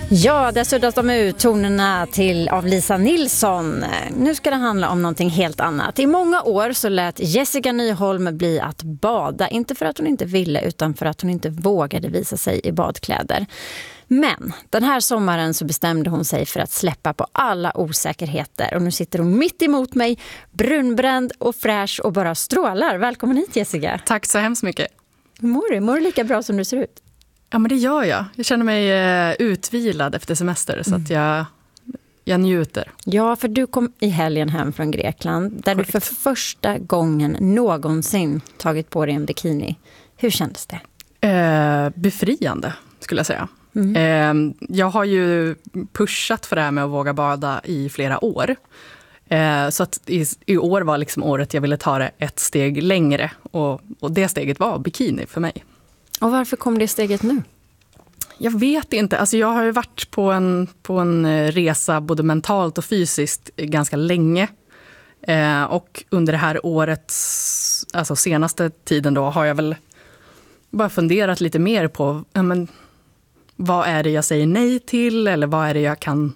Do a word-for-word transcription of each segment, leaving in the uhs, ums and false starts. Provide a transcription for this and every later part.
Ja, där suddas de ut tonerna till av Lisa Nilsson. Nu ska det handla om någonting helt annat. I många år så lät Jessica Nyholm bli att bada. Inte för att hon inte ville utan för att hon inte vågade visa sig i badkläder. Men den här sommaren så bestämde hon sig för att släppa på alla osäkerheter. Och nu sitter hon mitt emot mig, brunbränd och fräsch och bara strålar. Välkommen hit, Jessica. Tack så hemskt mycket. Hur mår du? Mår du lika bra som du ser ut? Ja, men det gör jag. Jag känner mig eh, utvilad efter semester så mm. att jag, jag njuter. Ja, för du kom i helgen hem från Grekland där Correct. Du för första gången någonsin tagit på dig en bikini. Hur kändes det? Eh, befriande, skulle jag säga. Mm. Eh, jag har ju pushat för det här med att våga bada i flera år. Eh, så att i, i år var liksom året jag ville ta det ett steg längre. Och, och det steget var bikini för mig. Och varför kom det steget nu? Jag vet inte. Alltså jag har ju varit på en, på en resa både mentalt och fysiskt ganska länge. Eh, och under det här årets, alltså senaste tiden då, har jag väl bara funderat lite mer på ja, men, vad är det jag säger nej till eller vad är det jag kan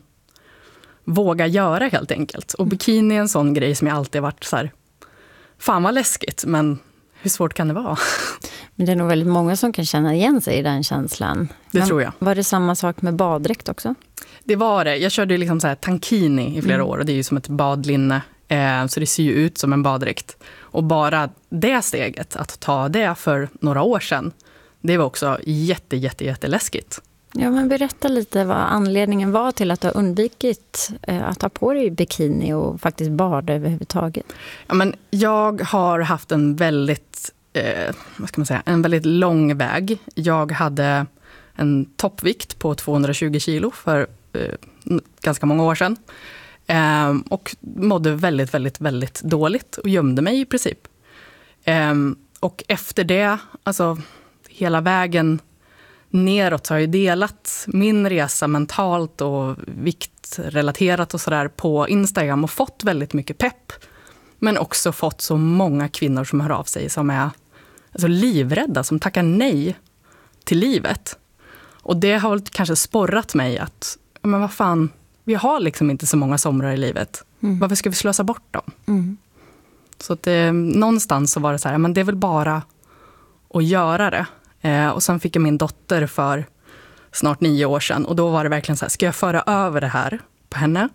våga göra helt enkelt. Och bikini är en sån grej som jag alltid har varit så här, fan vad läskigt, men hur svårt kan det vara? Men det är nog väldigt många som kan känna igen sig i den känslan. Det Men tror jag. Var det samma sak med baddräkt också? Det var det. Jag körde liksom så här tankini i flera mm. år och det är ju som ett badlinne. Eh, så det ser ju ut som en baddräkt. Och bara det steget, att ta det för några år sedan, det var också jätte, jätte, jätteläskigt. Ja, men berätta lite vad anledningen var till att du har undvikit eh, att ta på dig bikini och faktiskt bada överhuvudtaget. Ja, men jag har haft en väldigt, eh, vad ska man säga, en väldigt lång väg. Jag hade en toppvikt på tvåhundratjugo kilo för eh, ganska många år sedan. Eh, och mådde väldigt, väldigt, väldigt dåligt och gömde mig i princip. Eh, och efter det, alltså hela vägen neråt så har jag delat min resa mentalt och viktrelaterat och sådär på Instagram och fått väldigt mycket pepp. Men också fått så många kvinnor som hör av sig som är alltså livrädda, som tackar nej till livet. Och det har kanske sporrat mig att, men vad fan, vi har liksom inte så många somrar i livet. Mm. Varför ska vi slösa bort dem? Mm. Så att det, någonstans så var det så här, men det är väl bara att göra det. Eh, och sen fick jag min dotter för snart nio år sedan. Och då var det verkligen så här, ska jag föra över det här på henne?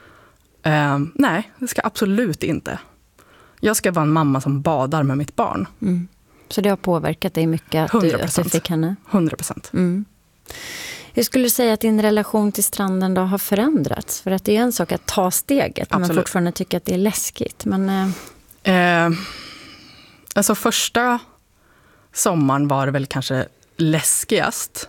Eh, nej, det ska absolut inte. Jag ska vara en mamma som badar med mitt barn. Mm. Så det har påverkat dig mycket att, du, att du fick henne? hundra procent. Mm. Hur skulle du säga att din relation till stranden då har förändrats? För att det är en sak att ta steget. Absolut. Men fortfarande tycker att det är läskigt. Men, eh... Eh, alltså första sommaren var det väl kanske läskigast.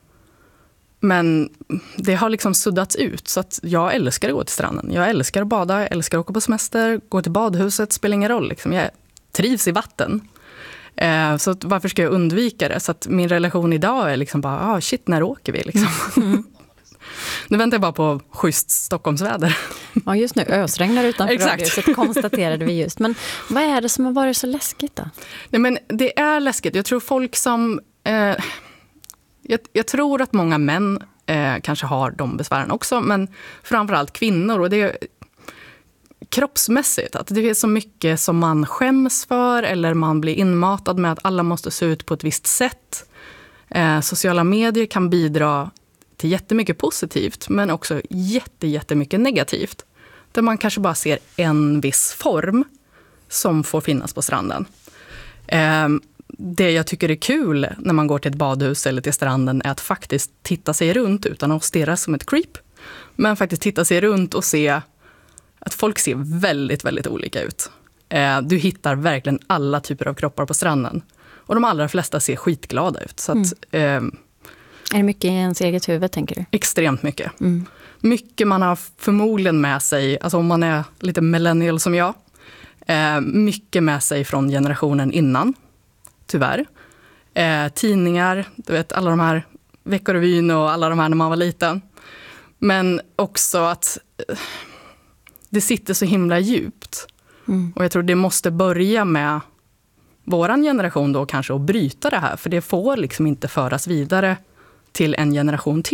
Men det har liksom suddats ut. Så att jag älskar att gå till stranden. Jag älskar att bada, jag älskar att åka på semester. Gå till badhuset, spelar ingen roll. Liksom. Jag trivs i vatten. Eh, så att varför ska jag undvika det? Så att min relation idag är liksom bara, ah, shit, när åker vi? Liksom. Mm. Nu väntar jag bara på schysst Stockholmsväder. Ja, just nu ösregnar utanför radiohuset, konstaterade vi just. Men vad är det som har varit så läskigt då? Nej, men det är läskigt. Jag tror folk som... Eh, jag, jag tror att många män eh, kanske har de besvären också. Men framförallt kvinnor. Och det är kroppsmässigt. Att det är så mycket som man skäms för. Eller man blir inmatad med att alla måste se ut på ett visst sätt. Eh, sociala medier kan bidra till jättemycket positivt, men också jätte, jättemycket negativt. Där man kanske bara ser en viss form som får finnas på stranden. Eh, det jag tycker är kul när man går till ett badhus eller till stranden är att faktiskt titta sig runt utan att stirra som ett creep. Men faktiskt titta sig runt och se att folk ser väldigt, väldigt olika ut. Eh, du hittar verkligen alla typer av kroppar på stranden. Och de allra flesta ser skitglada ut. Så att... Mm. Eh, Är det mycket i ens eget huvud, tänker du? Extremt mycket. Mm. Mycket man har förmodligen med sig, alltså om man är lite millennial som jag, eh, mycket med sig från generationen innan, tyvärr. Eh, tidningar, du vet, alla de här Veckorevyn och alla de här när man var liten. Men också att eh, det sitter så himla djupt. Mm. Och jag tror det måste börja med våran generation då kanske att bryta det här. För det får liksom inte föras vidare till en generation till.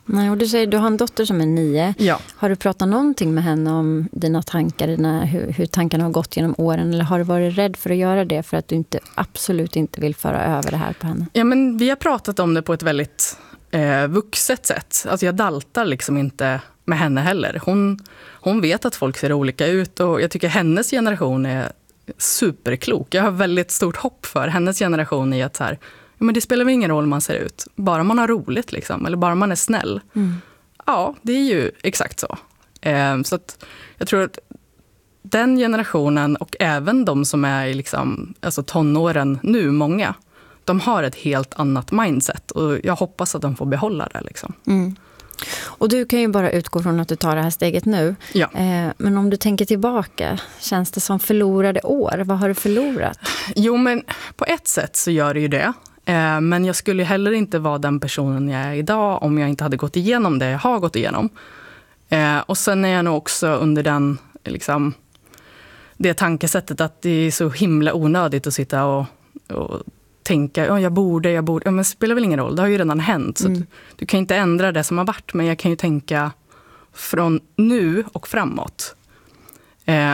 Nej, och du säger du har en dotter som är nio. Ja. Har du pratat någonting med henne om dina tankar, dina, hur, hur tankarna har gått genom åren? Eller har du varit rädd för att göra det för att du inte, absolut inte vill föra över det här på henne? Ja, men vi har pratat om det på ett väldigt eh, vuxet sätt. Alltså jag daltar liksom inte med henne heller. Hon, hon vet att folk ser olika ut och jag tycker hennes generation är superklok. Jag har väldigt stort hopp för hennes generation i att så här, ja, men det spelar väl ingen roll man ser ut. Bara man har roligt liksom, eller bara man är snäll. Mm. Ja, det är ju exakt så. Eh, så att jag tror att den generationen och även de som är i liksom, alltså tonåren nu, många, de har ett helt annat mindset. Och jag hoppas att de får behålla det. Liksom. Mm. Och du kan ju bara utgå från att du tar det här steget nu. Ja. Eh, men om du tänker tillbaka, känns det som förlorade år? Vad har du förlorat? Jo, men på ett sätt så gör det ju det. Eh, men jag skulle heller inte vara den personen jag är idag om jag inte hade gått igenom det jag har gått igenom. Eh, och sen är jag nog också under den, liksom, det tankesättet att det är så himla onödigt att sitta och, och tänka, ja, jag borde, jag borde. Ja, men det spelar väl ingen roll, det har ju redan hänt. Så mm. du, du kan inte ändra det som har varit, men jag kan ju tänka från nu och framåt. Eh,